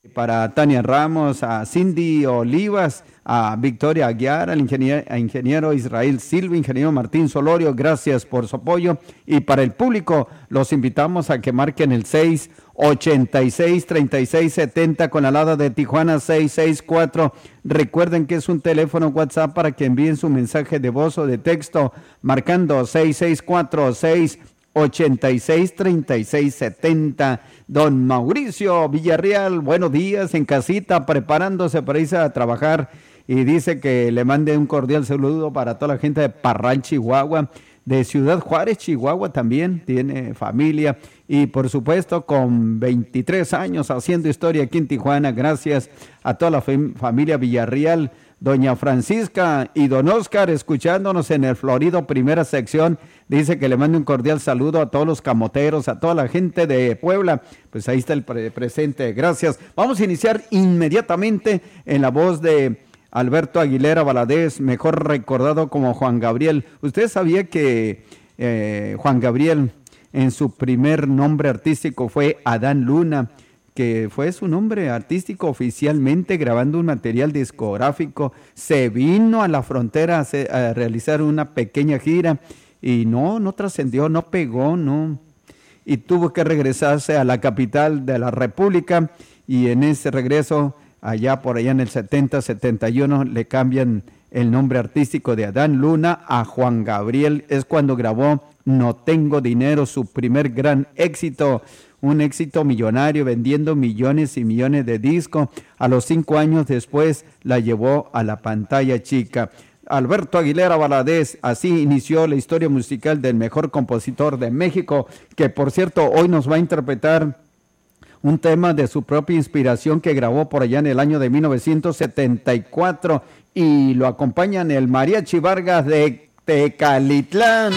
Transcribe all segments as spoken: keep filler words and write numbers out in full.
para Tania Ramos, a Cindy Olivas, a Victoria Aguiar, al ingeniero, a ingeniero Israel Silva, ingeniero Martín Solorio, gracias por su apoyo. Y para el público, los invitamos a que marquen el seis ochenta y seis, treinta y seis setenta con la alada de Tijuana seis seis cuatro. Recuerden que es un teléfono WhatsApp para que envíen su mensaje de voz o de texto, marcando seis seis cuatro, seis ochenta y seis, treinta y seis setenta. Don Mauricio Villarreal, buenos días, en casita, preparándose para irse a trabajar, y dice que le mande un cordial saludo para toda la gente de Parral, Chihuahua, de Ciudad Juárez, Chihuahua también, tiene familia, y por supuesto con veintitrés años haciendo historia aquí en Tijuana. Gracias a toda la fam- familia Villarreal, doña Francisca y don Oscar, escuchándonos en el Florido, primera sección. Dice que le mande un cordial saludo a todos los camoteros, a toda la gente de Puebla. Pues ahí está el pre- presente, gracias. Vamos a iniciar inmediatamente en la voz de Alberto Aguilera Valadez, mejor recordado como Juan Gabriel. ¿Usted sabía que eh, Juan Gabriel en su primer nombre artístico fue Adán Luna, que fue su nombre artístico oficialmente, grabando un material discográfico? Se vino a la frontera a, hacer, a realizar una pequeña gira y no, no trascendió, no pegó, no. Y tuvo que regresarse a la capital de la República, y en ese regreso, allá por allá en el setenta, setenta y uno, le cambian el nombre artístico de Adán Luna a Juan Gabriel. Es cuando grabó No Tengo Dinero, su primer gran éxito, un éxito millonario, vendiendo millones y millones de discos. A los cinco años después la llevó a la pantalla chica. Alberto Aguilera Valadez, así inició la historia musical del mejor compositor de México, que por cierto hoy nos va a interpretar un tema de su propia inspiración que grabó por allá en el año de mil novecientos setenta y cuatro, y lo acompañan el Mariachi Vargas de Tecalitlán.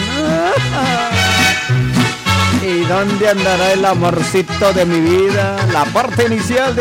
¿Y dónde andará el amorcito de mi vida? La parte inicial de